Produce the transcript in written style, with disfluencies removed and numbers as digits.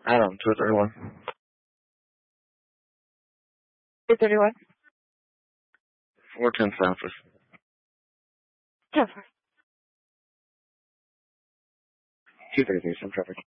Adam, 231. 231. 410 Southwest. Yeah. 230, some traffic.